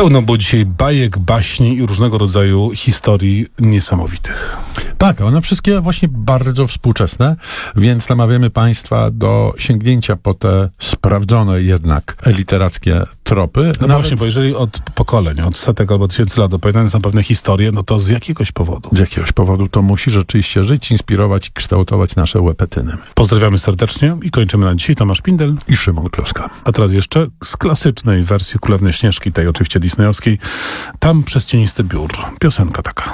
Pełno było dzisiaj bajek, baśni i różnego rodzaju historii niesamowitych. Tak, one wszystkie właśnie bardzo współczesne, więc namawiamy Państwa do sięgnięcia po te sprawdzone jednak literackie tropy. No właśnie, bo jeżeli od pokoleń, od setek albo tysięcy lat opowiadane są pewne historie, no to z jakiegoś powodu. Z jakiegoś powodu to musi rzeczywiście żyć, inspirować i kształtować nasze łepetyny. Pozdrawiamy serdecznie i kończymy na dzisiaj. Tomasz Pindel I Szymon Kloska. A teraz jeszcze z klasycznej wersji Królewnej Śnieżki, tej oczywiście disneyowskiej, Tam przez cienisty biur. Piosenka taka.